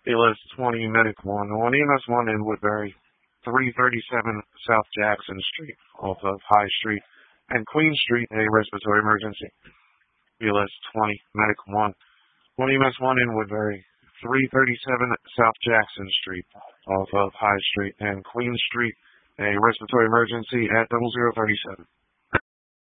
BLS 20 Medic 1 EMS 1 in Woodbury, 337 South Jackson Street off of High Street and Queen Street, a respiratory emergency. BLS 20 Medic 1 EMS 1 in Woodbury, 337 South Jackson Street off of High Street and Queen Street, a respiratory emergency at 0037.